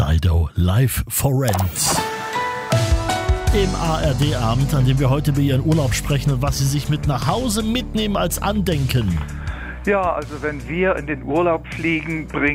Dido live for rent. Im ARD-Abend, an dem wir heute über Ihren Urlaub sprechen und was Sie sich mit nach Hause mitnehmen als Andenken. Ja, also wenn wir in den Urlaub fliegen, bringen